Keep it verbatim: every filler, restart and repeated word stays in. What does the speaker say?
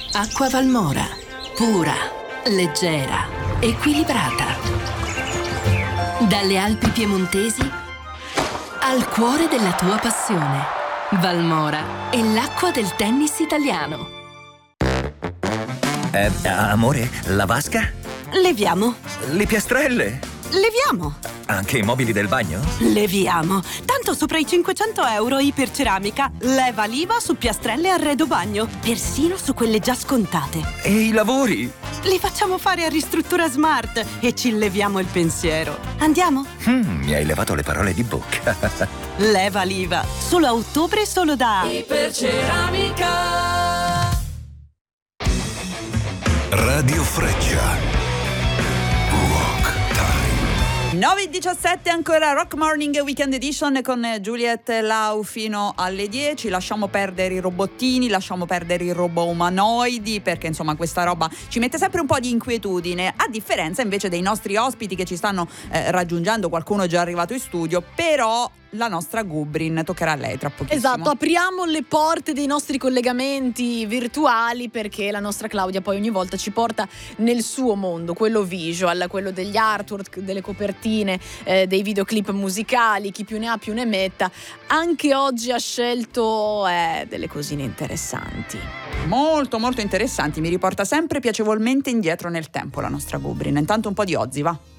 Acqua Valmora, pura, leggera, equilibrata. Dalle Alpi piemontesi al cuore della tua passione. Valmora è l'acqua del tennis italiano. Eh, amore, la vasca? Leviamo. Le piastrelle? Leviamo. Anche i mobili del bagno? Leviamo. Tanto sopra i cinquecento euro Iperceramica. Leva l'I V A su piastrelle e arredo bagno. Persino su quelle già scontate. E i lavori? Li facciamo fare a Ristruttura Smart e ci leviamo il pensiero. Andiamo? Mm, mi hai levato le parole di bocca. Leva l'I V A. Solo a ottobre, solo da Iperceramica. Radio Freccia. nove e diciassette ancora Rock Morning Weekend Edition con Juliet Lau fino alle dieci. Lasciamo perdere i robottini, lasciamo perdere i robot umanoidi, perché insomma questa roba ci mette sempre un po' di inquietudine, a differenza invece dei nostri ospiti che ci stanno eh, raggiungendo. Qualcuno è già arrivato in studio, però la nostra Gubrin toccherà a lei tra pochissimo. Esatto, apriamo le porte dei nostri collegamenti virtuali, perché la nostra Claudia poi ogni volta ci porta nel suo mondo, quello visual, quello degli artwork, delle copertine, eh, dei videoclip musicali, chi più ne ha più ne metta. Anche oggi ha scelto eh, delle cosine interessanti. Molto molto interessanti, mi riporta sempre piacevolmente indietro nel tempo la nostra Gubrin. Intanto un po' di Ozzy, va.